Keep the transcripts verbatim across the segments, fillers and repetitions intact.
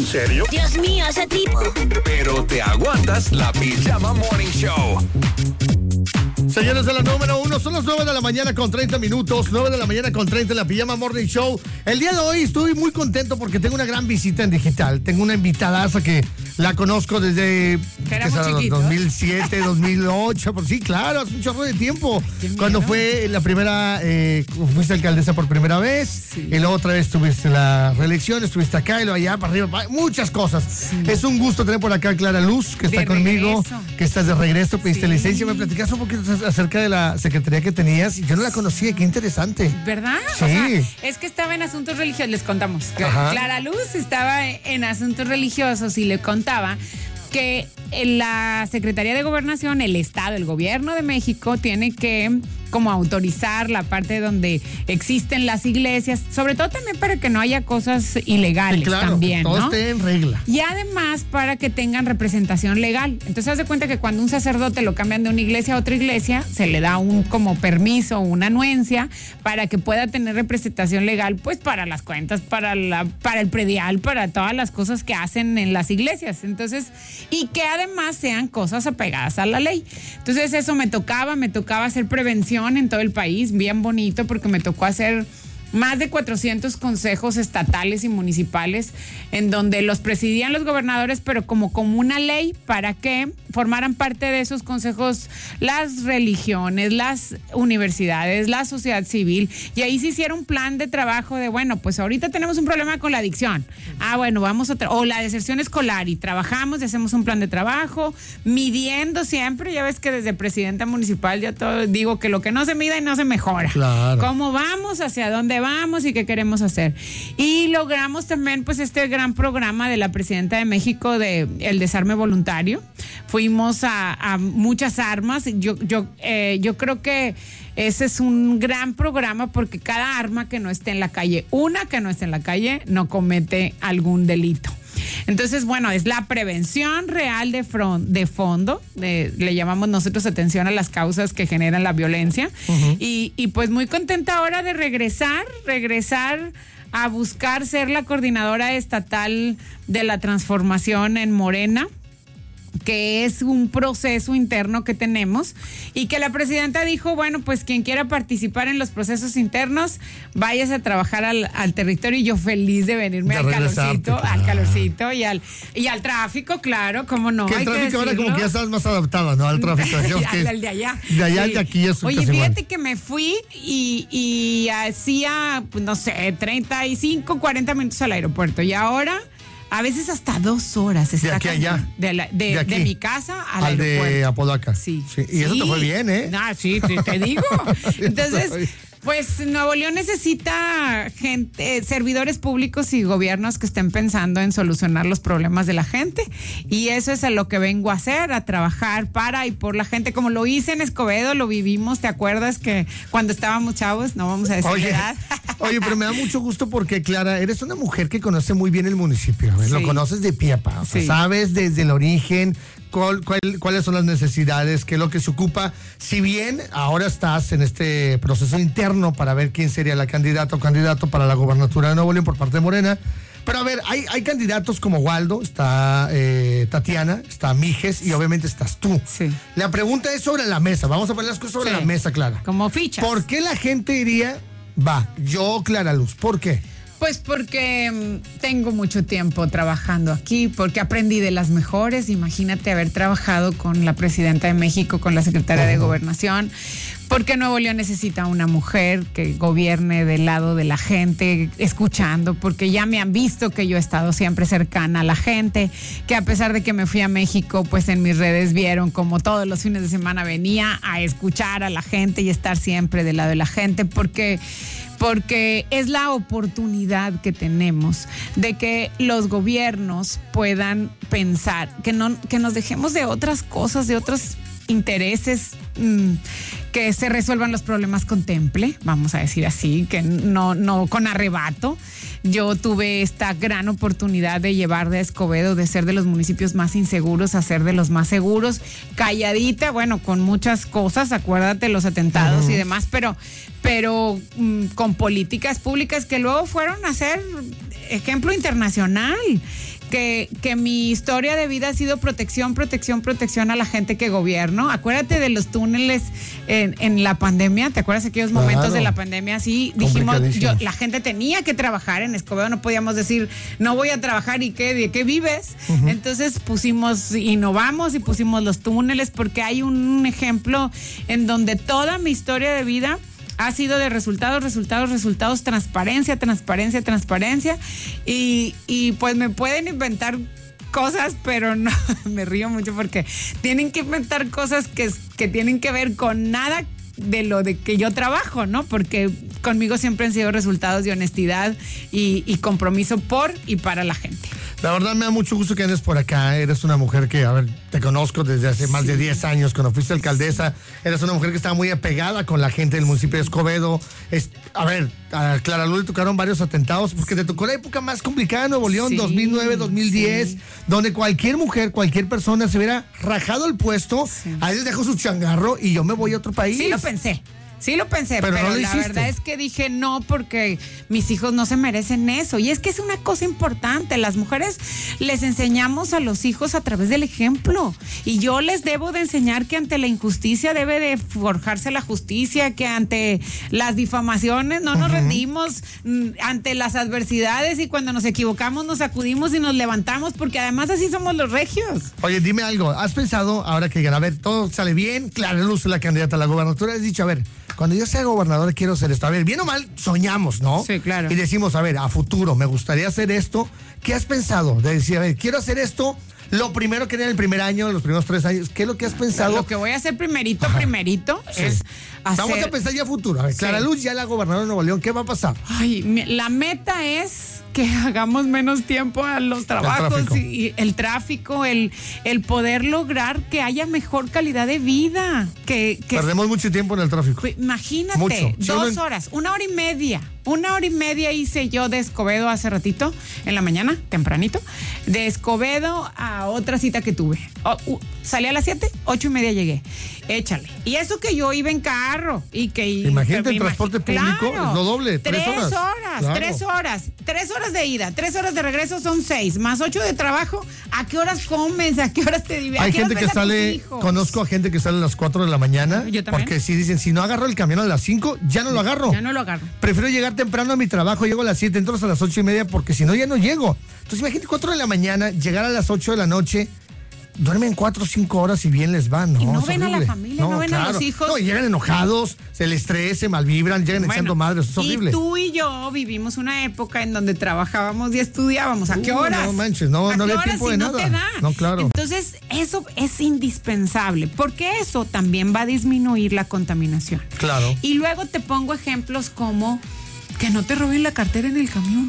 serio? Dios mío, ese tipo. Pero te aguantas la Pijama Morning Show. Señores de la número uno, son las nueve de la mañana con treinta minutos, nueve de la mañana con treinta en la Pijama Morning Show. El día de hoy estoy muy contento porque tengo una gran visita en digital. Tengo una invitadaza que la conozco desde ¿Que dos mil siete, dos mil ocho, por sí, claro, hace un chorro de tiempo. Cuando fue la primera, eh, fuiste alcaldesa por primera vez, sí. Y luego otra vez tuviste la reelección, estuviste acá y luego allá, para arriba, para, muchas cosas. Sí. Es un gusto tener por acá a Clara Luz, que está de conmigo, regreso. que estás de regreso, pediste Sí. licencia. Me platicaste un poquito acerca de la secretaría que tenías y yo no la conocía, qué interesante. ¿Verdad? Sí. O sea, es que estaba en asuntos religiosos, les contamos. Ajá. Clara Luz estaba en asuntos religiosos y le contaba que la Secretaría de Gobernación, el Estado, el Gobierno de México tiene que como autorizar la parte donde existen las iglesias, sobre todo también para que no haya cosas ilegales, sí, claro, también, todo ¿no? esté en regla. Y además para que tengan representación legal. Entonces haz de cuenta que cuando un sacerdote lo cambian de una iglesia a otra iglesia, se le da un como permiso, una anuencia para que pueda tener representación legal, pues para las cuentas, para la, para el predial, para todas las cosas que hacen en las iglesias. Entonces, y que además sean cosas apegadas a la ley. Entonces eso me tocaba, me tocaba hacer prevención en todo el país, bien bonito, porque me tocó hacer más de cuatrocientos consejos estatales y municipales en donde los presidían los gobernadores, pero como, como una ley para que formaran parte de esos consejos las religiones, las universidades, la sociedad civil, y ahí se hiciera un plan de trabajo de, bueno, pues ahorita tenemos un problema con la adicción, ah, bueno, vamos a, tra- o la deserción escolar, y trabajamos y hacemos un plan de trabajo, midiendo siempre, ya ves que desde presidenta municipal yo todo digo que lo que no se mide no se mejora. Claro. ¿Cómo vamos? ¿Hacia dónde vamos y qué queremos hacer? Y logramos también pues este gran programa de la presidenta de México de el desarme voluntario. Fuimos a, a muchas armas. Yo, yo, eh, yo creo que ese es un gran programa porque cada arma que no esté en la calle, una que no esté en la calle, no comete algún delito. Entonces, bueno, es la prevención real de, front, de fondo, de, le llamamos nosotros atención a las causas que generan la violencia. Uh-huh. y, y pues muy contenta ahora de regresar, regresar a buscar ser la coordinadora estatal de la transformación en Morena, que es un proceso interno que tenemos y que la presidenta dijo, bueno, pues quien quiera participar en los procesos internos, váyase a trabajar al, al territorio, y yo feliz de venirme de al calorcito, claro. al calorcito y al y al tráfico, claro, cómo no. Que el hay tráfico que ahora como que ya estás más adaptada, ¿no? Al tráfico. al, al de allá. De allá al sí. de aquí es Oye, casi fíjate igual. que me fui y, y hacía, pues, no sé, treinta y cinco, cuarenta minutos al aeropuerto, y ahora a veces hasta dos horas. De aquí a allá. De, la, de, de, de mi casa al, al aeropuerto. de Apodaca. Sí. sí. Y eso sí. te fue bien, ¿eh? Ah, sí, te, te digo. Entonces, pues Nuevo León necesita gente, servidores públicos y gobiernos que estén pensando en solucionar los problemas de la gente. Y eso es a lo que vengo a hacer, a trabajar para y por la gente. Como lo hice en Escobedo, lo vivimos. ¿Te acuerdas que cuando estábamos chavos, no vamos a decir oye, edad? Oye, pero me da mucho gusto porque, Clara, eres una mujer que conoce muy bien el municipio. ¿Ves? Sí. Lo conoces de pie a pa. O sea, sí. Sabes desde el origen cuál, cuál, cuáles son las necesidades, qué es lo que se ocupa. Si bien ahora estás en este proceso interno para ver quién sería la candidata o candidato para la gobernatura de Nuevo León por parte de Morena. Pero a ver, hay, hay candidatos como Waldo, está eh, Tatiana, está Mijes y obviamente estás tú. Sí. La pregunta es sobre la mesa. Vamos a poner las cosas sobre sí. la mesa, Clara. Como fichas. ¿Por qué la gente diría, va, yo, Clara Luz? ¿Por qué? Pues porque mmm, tengo mucho tiempo trabajando aquí, porque aprendí de las mejores. Imagínate haber trabajado con la presidenta de México, con la secretaria uh-huh. de Gobernación, porque Nuevo León necesita una mujer que gobierne del lado de la gente, escuchando, porque ya me han visto que yo he estado siempre cercana a la gente, que a pesar de que me fui a México, pues en mis redes vieron como todos los fines de semana venía a escuchar a la gente y estar siempre del lado de la gente, porque... porque es la oportunidad que tenemos de que los gobiernos puedan pensar, que no, que nos dejemos de otras cosas, de otros intereses, mmm, que se resuelvan los problemas con temple, vamos a decir así, que no, no con arrebato. Yo tuve esta gran oportunidad de llevar de Escobedo, de ser de los municipios más inseguros a ser de los más seguros, calladita, bueno, con muchas cosas, acuérdate, los atentados uh-huh. y demás, pero, pero mmm, con políticas públicas que luego fueron a ser ejemplo internacional, que, que mi historia de vida ha sido protección, protección, protección a la gente que gobierno. Acuérdate de los túneles en, en la pandemia, ¿te acuerdas aquellos momentos Claro. de la pandemia? Sí, dijimos, yo, la gente tenía que trabajar en Escobedo, no podíamos decir, no voy a trabajar y qué, ¿de qué vives? Uh-huh. Entonces pusimos, innovamos y pusimos los túneles porque hay un ejemplo en donde toda mi historia de vida ha sido de resultados, resultados, resultados, transparencia, transparencia, transparencia. Y, y pues me pueden inventar cosas, pero no, me río mucho porque tienen que inventar cosas que, que tienen que ver con nada de lo de que yo trabajo, ¿no? Porque conmigo siempre han sido resultados de honestidad y, y compromiso por y para la gente. La verdad me da mucho gusto que andes por acá. Eres una mujer que, a ver, te conozco desde hace sí. más de diez años. Cuando fuiste alcaldesa, eres una mujer que estaba muy apegada con la gente del municipio de Escobedo. Es, a ver, a Clara Luz le tocaron varios atentados porque te tocó la época más complicada de Nuevo León, sí, dos mil nueve, dos mil diez, sí. donde cualquier mujer, cualquier persona se hubiera rajado el puesto. Sí. A ellos dejó su changarro y yo me voy a otro país. Sí, lo pensé. Sí lo pensé, pero, pero no lo la hiciste. verdad es que dije no porque mis hijos no se merecen eso. Y es que es una cosa importante. Las mujeres les enseñamos a los hijos a través del ejemplo. Y yo les debo de enseñar que ante la injusticia debe de forjarse la justicia, que ante las difamaciones no nos uh-huh. rendimos, ante las adversidades y cuando nos equivocamos nos sacudimos y nos levantamos porque además así somos los regios. Oye, dime algo. ¿Has pensado, ahora que a ver, todo sale bien, Clara Luz es la candidata a la gobernatura, has dicho, a ver, cuando yo sea gobernador quiero hacer esto. A ver, bien o mal, soñamos, ¿no? Sí, claro. Y decimos, a ver, a futuro, me gustaría hacer esto. ¿Qué has pensado? De decir, a ver, quiero hacer esto. Lo primero que en el primer año, los primeros tres años, ¿qué es lo que has pensado? Lo que voy a hacer primerito, Ajá. primerito, sí. es hacer... Vamos a pensar ya a futuro. A ver, Clara sí. Luz, ya la gobernadora de Nuevo León, ¿qué va a pasar? Ay, la meta es que hagamos menos tiempo a los trabajos el y, y el tráfico, el, el poder lograr que haya mejor calidad de vida. Que, que Perdemos mucho tiempo en el tráfico. Imagínate, mucho. dos sí, horas, una hora y media. Una hora y media hice yo de Escobedo hace ratito, en la mañana, tempranito, de Escobedo a otra cita que tuve. Oh, uh, salí a las siete, ocho y media llegué. Échale. Y eso que yo iba en carro y que... Imagínate, el transporte público claro, es lo doble, tres, tres horas. horas Claro. Tres horas, tres horas de ida, tres horas de regreso son seis, más ocho de trabajo. ¿A qué horas comes? ¿A qué horas te diviertes? Hay gente que sale, conozco a gente que sale a las cuatro de la mañana. Yo también. Porque si dicen, si no agarro el camión a las cinco, ya no lo agarro. Ya no lo agarro. Prefiero llegar temprano a mi trabajo, llego a las siete, entro a las ocho y media, porque si no ya no llego. Entonces imagínate cuatro de la mañana, llegar a las ocho de la noche. Duermen cuatro o cinco horas y bien les va, ¿no? Y no es ven horrible. a la familia, no, no ven claro. a los hijos. No, llegan enojados, se les estresa, se malvibran, llegan bueno, echando madres, es horrible. Y tú y yo vivimos una época en donde trabajábamos y estudiábamos. ¿A qué uh, horas? No manches, no, no había tiempo si de no nada. Te da? No, claro. Entonces, eso es indispensable, porque eso también va a disminuir la contaminación. Claro. Y luego te pongo ejemplos como que no te roben la cartera en el camión.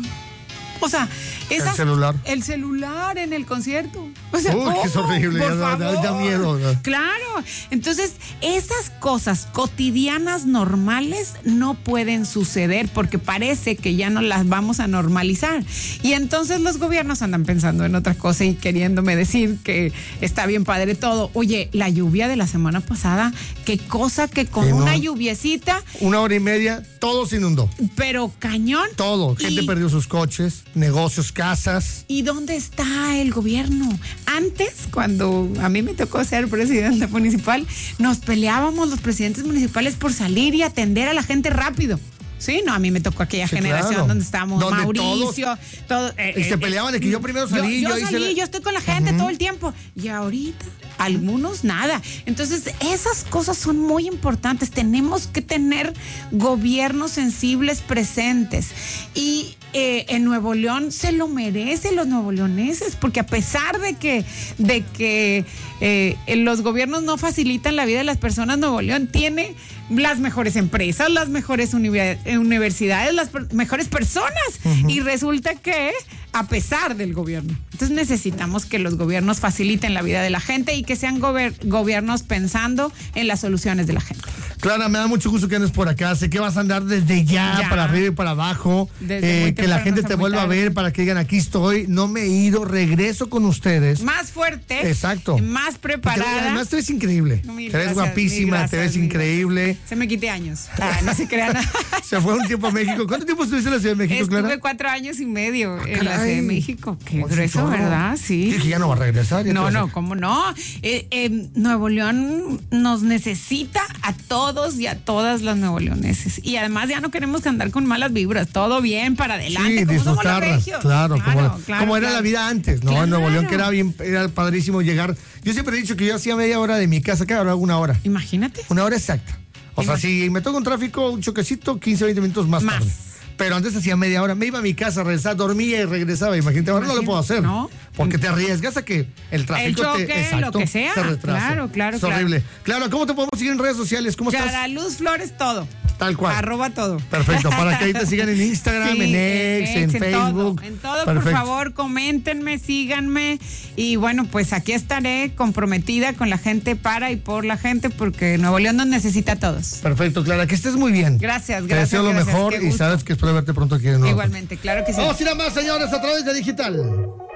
O sea, esas, el celular. El celular en el concierto. O sea, Uy, ¿cómo? que es horrible, Por ya da, da, da miedo. ¿No? Claro. Entonces, esas cosas cotidianas normales no pueden suceder porque parece que ya no las vamos a normalizar. Y entonces los gobiernos andan pensando en otra cosa y queriéndome decir que está bien padre todo. Oye, la lluvia de la semana pasada, qué cosa que con no, una lluviecita. Una hora y media, todo se inundó. Pero cañón. Todo. Gente y, perdió sus coches, negocios, casas. ¿Y dónde está el gobierno? Antes, cuando a mí me tocó ser presidente municipal, nos peleábamos los presidentes municipales por salir y atender a la gente rápido. Sí, no, a mí me tocó aquella sí, generación claro. donde estábamos donde Mauricio, todos, todo, eh, y se eh, peleaban de que yo primero salí. Yo, yo, yo salí, la... yo estoy con la gente uh-huh. todo el tiempo. Y ahorita, algunos nada. Entonces, esas cosas son muy importantes. Tenemos que tener gobiernos sensibles presentes. Y eh, en Nuevo León se lo merecen los nuevoleoneses, porque a pesar de que, de que eh, los gobiernos no facilitan la vida de las personas, Nuevo León tiene las mejores empresas, las mejores universidades, las per- mejores personas. Uh-huh. Y resulta que a pesar del gobierno. Entonces necesitamos que los gobiernos faciliten la vida de la gente y que sean gober- gobiernos pensando en las soluciones de la gente. Clara, me da mucho gusto que andes por acá. Sé que vas a andar desde ya, ya. para arriba y para abajo. Eh, que la gente te vuelva tarde. a ver para que digan, aquí estoy, no me he ido, regreso con ustedes. Más fuerte. Exacto. Más preparada. Te, además te ves increíble. Mil te ves gracias, guapísima, gracias, te ves increíble. Gracias. Se me quité años. Ah, no se crean. Se fue un tiempo a México. ¿Cuánto tiempo estuviste en la Ciudad de México, Estuve Clara? cuatro años y medio Ah, en la Ciudad Ciudad de México. Qué Oye, grueso, chorro. ¿verdad? Sí. Sí, que ya no va a regresar. ya No, te vas a- no, ¿cómo no? Eh, eh, Nuevo León nos necesita a todos y a todas las nuevoleoneses. Y además ya no queremos que andar con malas vibras. Todo bien, para adelante, Sí, como somos los disfrutarlas, regios. claro, como, claro, como era claro. la vida antes, ¿no? En Nuevo Claro. León, que era bien, era padrísimo llegar. Yo siempre he dicho que yo hacía media hora de mi casa, que ahora hago una hora. Imagínate. Una hora exacta. O sea, si me toca un tráfico, un choquecito, quince, veinte minutos más, Más. tarde. Pero antes hacía media hora. Me iba a mi casa, regresaba, dormía y regresaba. Imagínate, ahora no lo puedo hacer. ¿No? Porque te arriesgas a que el tráfico choque, te, exacto, lo que sea. te retrase. Claro, claro, Es claro. horrible. Claro, ¿cómo te podemos seguir en redes sociales? ¿Cómo estás? Clara Luz Flores, todo. Tal cual. Arroba todo. Perfecto, para que ahí te sigan en Instagram, Sí, en X, en, X, Facebook. todo, en todo, Perfecto. por favor, coméntenme, síganme. Y bueno, pues aquí estaré comprometida con la gente para y por la gente, porque Nuevo León nos necesita a todos. Perfecto, Clara, que estés muy bien. Gracias, Te gracias. deseo lo gracias, mejor qué y gusto. sabes que espero verte pronto aquí de nuevo. Igualmente, claro que sí. Vamos a ir a más, señores, a través de Digital.